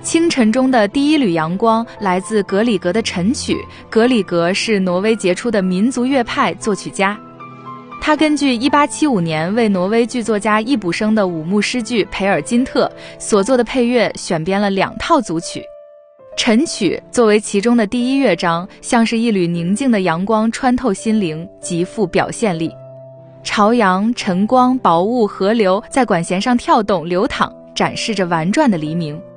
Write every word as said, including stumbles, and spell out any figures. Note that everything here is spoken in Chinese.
清晨中的第一缕阳光来自格里格的晨曲，格里格是挪威杰出的民族乐派作曲家。他根据一八七五年为挪威剧作家易卜生的五幕诗剧《培尔金特》所做的配乐选编了两套组曲。晨曲作为其中的第一乐章，像是一缕宁静的阳光穿透心灵，极富表现力。朝阳、晨光、薄雾、河流在管弦上跳动流淌，展示着婉转的黎明。